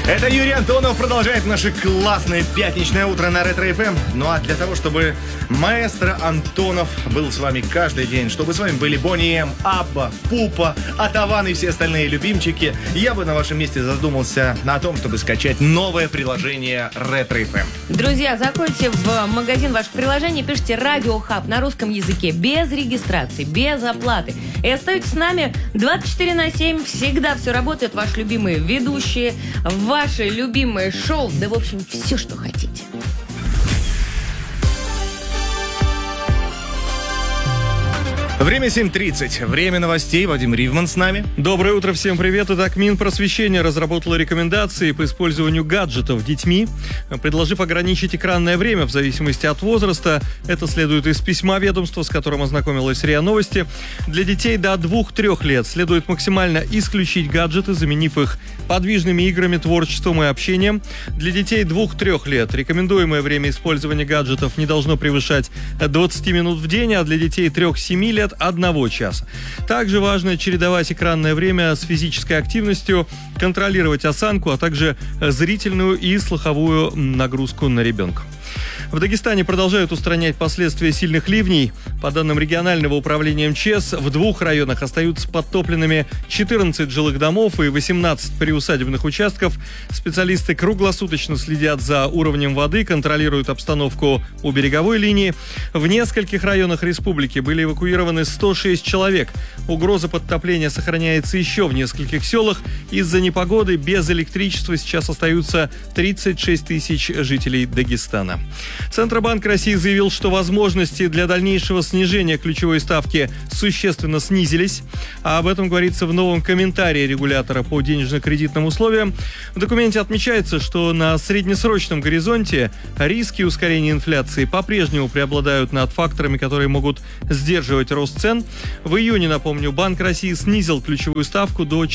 Это Юрий Антонов продолжает наше классное пятничное утро на Ретро-ФМ. Ну а для того, чтобы маэстро Антонов был с вами каждый день, чтобы с вами были Бонни М, Абба, Пупа, Атаван и все остальные любимчики, я бы на вашем месте задумался о том, чтобы скачать новое приложение Ретро-ФМ. Друзья, заходите в магазин ваших приложений, пишите «Радио Хаб» на русском языке, без регистрации, без оплаты. И остаетесь с нами 24/7, всегда все работает, ваши любимые ведущие, ваши любимые шоу, да, в общем, все, что хотите. Время 7:30. Время новостей. Вадим Ривман с нами. Доброе утро, всем привет. Итак, Минпросвещение разработало рекомендации по использованию гаджетов детьми, предложив ограничить экранное время в зависимости от возраста. Это следует из письма ведомства, с которым ознакомилась РИА Новости. Для детей до 2-3 лет следует максимально исключить гаджеты, заменив их подвижными играми, творчеством и общением. Для детей 2-3 лет рекомендуемое время использования гаджетов не должно превышать 20 минут в день, а для детей 3-7 лет 1 часа. Также важно чередовать экранное время с физической активностью, контролировать осанку, а также зрительную и слуховую нагрузку на ребенка. В Дагестане продолжают устранять последствия сильных ливней. По данным регионального управления МЧС, в 2 районах остаются подтопленными 14 жилых домов и 18 приусадебных участков. Специалисты круглосуточно следят за уровнем воды, контролируют обстановку у береговой линии. В нескольких районах республики были эвакуированы 106 человек. Угроза подтопления сохраняется еще в нескольких селах. Из-за непогоды без электричества сейчас остаются 36 тысяч жителей Дагестана. Центробанк России заявил, что возможности для дальнейшего снижения ключевой ставки существенно снизились. А об этом говорится в новом комментарии регулятора по денежно-кредитным условиям. В документе отмечается, что на среднесрочном горизонте риски ускорения инфляции по-прежнему преобладают над факторами, которые могут сдерживать рост цен. В июне, напомню, Банк России снизил ключевую ставку до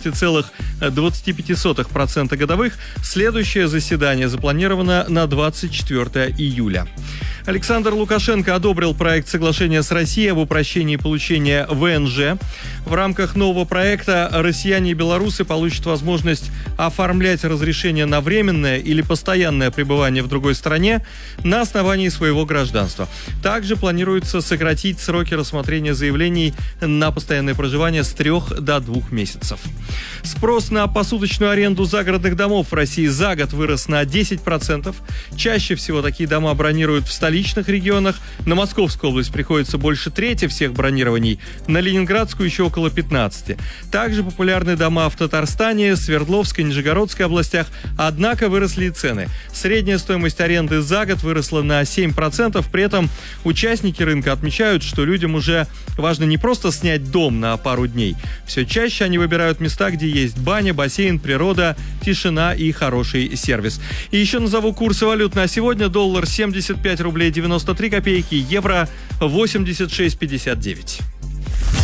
14,25% годовых. Следующее заседание запланировано на 24 июля. Александр Лукашенко одобрил проект соглашения с Россией об упрощении получения ВНЖ. В рамках нового проекта россияне и белорусы получат возможность оформлять разрешение на временное или постоянное пребывание в другой стране на основании своего гражданства. Также планируется сократить сроки рассмотрения заявлений на постоянное проживание с 3 до 2 месяцев. Спрос на посуточную аренду загородных домов в России за год вырос на 10%. Чаще всего такие дома бронируют в столичных регионах. На Московскую область приходится больше трети всех бронирований, на Ленинградскую еще около 15%. Также популярны дома в Татарстане, Свердловской, Нижегородской областях, однако выросли и цены. Средняя стоимость аренды за год выросла на 7%, при этом участники рынка отмечают, что людям уже важно не просто снять дом на пару дней. Все чаще они выбирают места, где есть баня, бассейн, природа, тишина и хороший сервис. И еще назову курсы валют на сегодня. Доллар 75 рублей 93 копейки, евро 86,59.